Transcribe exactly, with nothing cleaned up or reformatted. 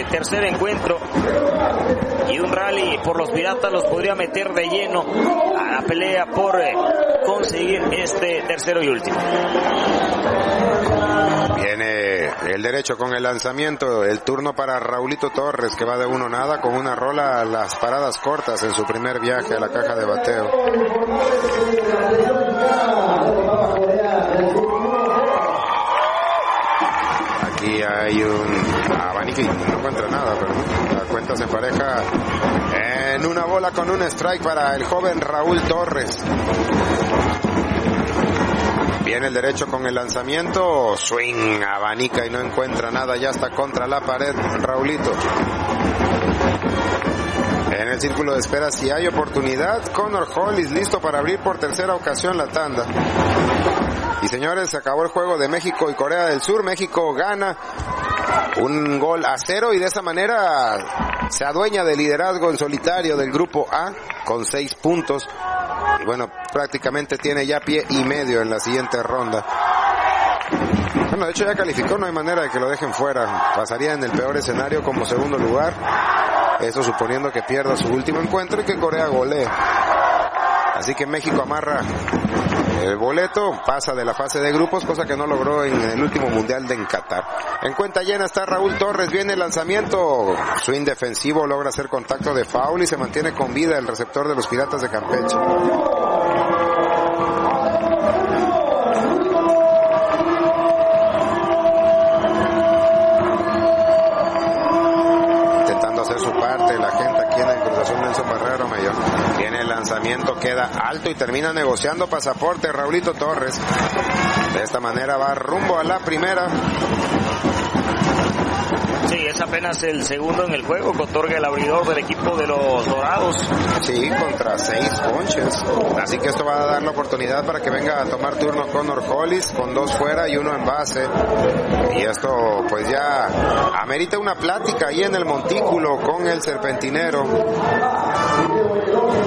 tercer encuentro. Y un rally por los Piratas los podría meter de lleno a la pelea por eh, conseguir este tercero y último. Viene el derecho con el lanzamiento, el turno para Raulito Torres, que va de uno nada con una rola a las paradas cortas en su primer viaje a la caja de bateo. Aquí hay un abanico y no encuentra nada, pero la cuenta se empareja en una bola con un strike para el joven Raúl Torres. Viene el derecho con el lanzamiento, swing, abanica y no encuentra nada, ya está contra la pared Raulito. En el círculo de espera, si hay oportunidad, Connor Hollis listo para abrir por tercera ocasión la tanda. Y señores, se acabó el juego de México y Corea del Sur. México gana un gol a cero y de esa manera se adueña del liderazgo en solitario del grupo A con seis puntos. Y bueno, prácticamente tiene ya pie y medio en la siguiente ronda. Bueno, de hecho ya calificó, no hay manera de que lo dejen fuera. Pasaría en el peor escenario como segundo lugar. Eso suponiendo que pierda su último encuentro y que Corea golee. Así que México amarra el boleto, pasa de la fase de grupos, cosa que no logró en el último mundial de en Qatar. En cuenta llena está Raúl Torres, viene el lanzamiento, swing defensivo, logra hacer contacto de foul y se mantiene con vida el receptor de los Piratas de Campeche. Intentando hacer su parte la gente aquí en el Cruz Azul, Nelson Barrero Mayor. Viene el lanzamiento, queda alto y termina negociando pasaporte Raulito Torres. De esta manera va rumbo a la primera. Sí, es apenas el segundo en el juego que otorga el abridor del equipo de los Dorados. Sí, contra seis ponches. Así que esto va a dar la oportunidad para que venga a tomar turno Connor Hollis con dos fuera y uno en base. Y esto pues ya amerita una plática ahí en el montículo con el serpentinero.